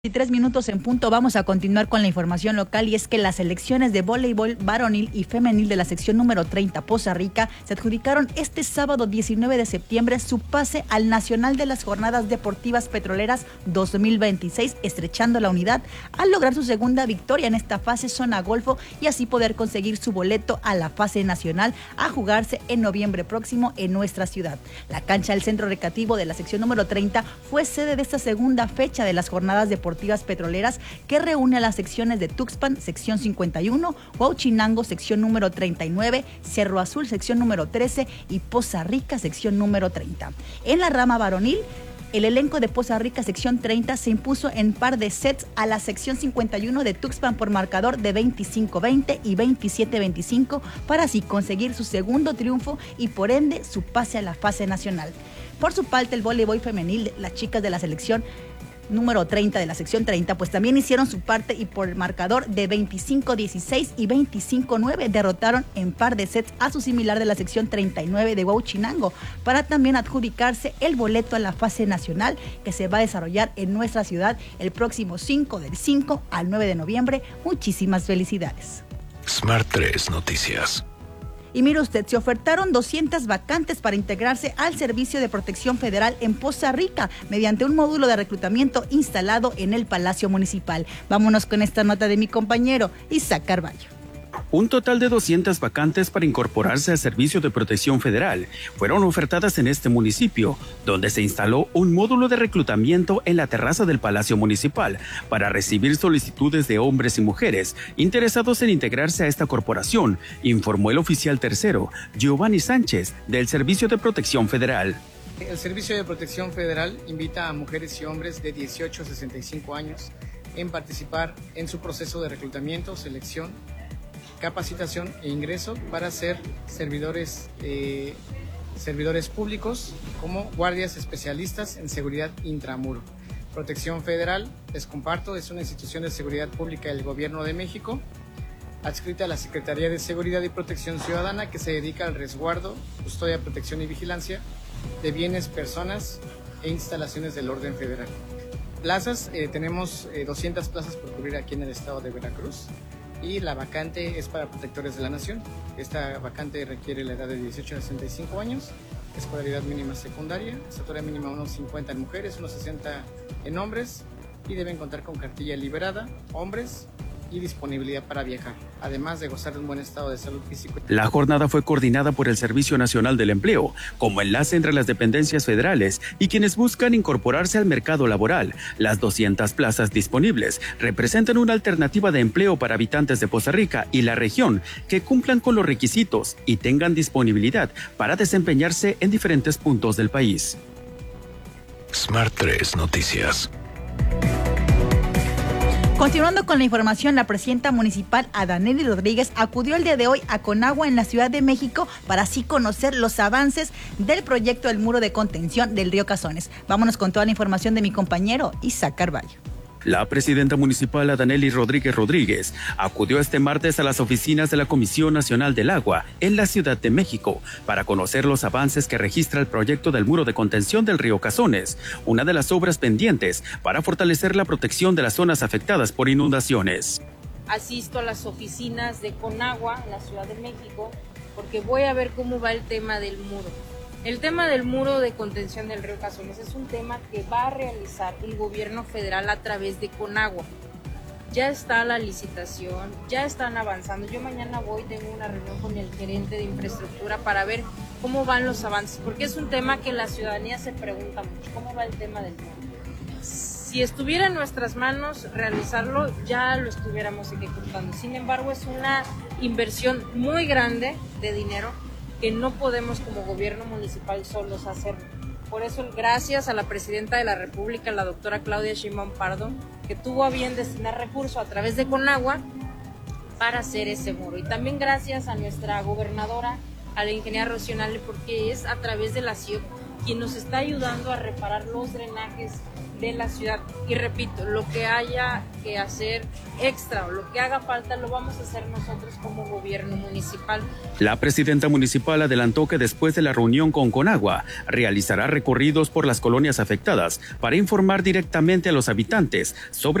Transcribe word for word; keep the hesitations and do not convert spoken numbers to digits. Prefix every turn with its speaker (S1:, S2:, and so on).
S1: Tres minutos en punto, vamos a continuar con la información local y es que las selecciones de voleibol varonil y femenil de la sección número treinta Poza Rica se adjudicaron este sábado diecinueve de septiembre su pase al Nacional de las Jornadas Deportivas Petroleras dos mil veintiséis, estrechando la unidad al lograr su segunda victoria en esta fase zona Golfo y así poder conseguir su boleto a la fase nacional a jugarse en noviembre próximo en nuestra ciudad. La cancha del centro recreativo de la sección número treinta fue sede de esta segunda fecha de las jornadas deportivas petroleras que reúne a las secciones de Tuxpan, sección cincuenta y uno, Huauchinango, sección número treinta y nueve, Cerro Azul, sección número trece y Poza Rica, sección número treinta. En la rama varonil, el elenco de Poza Rica, sección treinta, se impuso en par de sets a la sección cincuenta y uno de Tuxpan por marcador de veinticinco veinte y veintisiete veinticinco para así conseguir su segundo triunfo y por ende su pase a la fase nacional. Por su parte, el voleibol femenil, las chicas de la selección número treinta de la sección treinta, pues también hicieron su parte y por el marcador de veinticinco dieciséis y veinticinco nueve derrotaron en par de sets a su similar de la sección treinta y nueve de Huauchinango para también adjudicarse el boleto a la fase nacional que se va a desarrollar en nuestra ciudad el próximo cinco del cinco al nueve de noviembre. Muchísimas felicidades.
S2: Smart tres Noticias.
S1: Y mire usted, se ofertaron doscientas vacantes para integrarse al Servicio de Protección Federal en Poza Rica mediante un módulo de reclutamiento instalado en el Palacio Municipal. Vámonos con esta nota de mi compañero Isaac Carballo.
S3: Un total de doscientas vacantes para incorporarse al Servicio de Protección Federal fueron ofertadas en este municipio, donde se instaló un módulo de reclutamiento en la terraza del Palacio Municipal para recibir solicitudes de hombres y mujeres interesados en integrarse a esta corporación, informó el oficial tercero, Giovanni Sánchez, del Servicio de Protección Federal.
S4: El Servicio de Protección Federal invita a mujeres y hombres de dieciocho a sesenta y cinco años en participar en su proceso de reclutamiento, selección, capacitación e ingreso para ser servidores, eh, servidores públicos como guardias especialistas en seguridad intramuro. Protección Federal, les comparto, es una institución de seguridad pública del Gobierno de México, adscrita a la Secretaría de Seguridad y Protección Ciudadana, que se dedica al resguardo, custodia, protección y vigilancia de bienes, personas e instalaciones del orden federal. Plazas, eh, tenemos eh, doscientas plazas por cubrir aquí en el estado de Veracruz. Y la vacante es para protectores de la nación. Esta vacante requiere la edad de dieciocho a sesenta y cinco años, escolaridad mínima secundaria, estatura mínima unos cincuenta en mujeres, unos sesenta en hombres y deben contar con cartilla liberada, hombres, y disponibilidad para viajar, además de gozar de un buen estado de salud físico.
S3: La jornada fue coordinada por el Servicio Nacional del Empleo, como enlace entre las dependencias federales y quienes buscan incorporarse al mercado laboral. Las doscientas plazas disponibles representan una alternativa de empleo para habitantes de Poza Rica y la región que cumplan con los requisitos y tengan disponibilidad para desempeñarse en diferentes puntos del país.
S2: Smart tres Noticias.
S1: Continuando con la información, la presidenta municipal Adanely Rodríguez acudió el día de hoy a Conagua en la Ciudad de México para así conocer los avances del proyecto del muro de contención del río Cazones. Vámonos con toda la información de mi compañero Isaac Carballo.
S3: La presidenta municipal Adanely Rodríguez Rodríguez acudió este martes a las oficinas de la Comisión Nacional del Agua en la Ciudad de México para conocer los avances que registra el proyecto del muro de contención del río Cazones, una de las obras pendientes para fortalecer la protección de las zonas afectadas por inundaciones.
S5: Asisto a las oficinas de Conagua en la Ciudad de México porque voy a ver cómo va el tema del muro. El tema del muro de contención del río Cazones es un tema que va a realizar el gobierno federal a través de Conagua. Ya está la licitación, ya están avanzando. Yo mañana voy, tengo una reunión con el gerente de infraestructura para ver cómo van los avances, porque es un tema que la ciudadanía se pregunta mucho, ¿cómo va el tema del muro? Si estuviera en nuestras manos realizarlo, ya lo estuviéramos ejecutando. Sin embargo, es una inversión muy grande de dinero que no podemos como gobierno municipal solos hacerlo. Por eso, gracias a la presidenta de la República, la doctora Claudia Sheinbaum Pardo, que tuvo a bien destinar recursos a través de Conagua para hacer ese muro. Y también gracias a nuestra gobernadora, a la ingeniera Rocío Nale, porque es a través de la C I O quien nos está ayudando a reparar los drenajes de la ciudad. Y repito, lo que haya que hacer extra o lo que haga falta lo vamos a hacer nosotros como gobierno municipal.
S3: La presidenta municipal adelantó que después de la reunión con Conagua realizará recorridos por las colonias afectadas para informar directamente a los habitantes sobre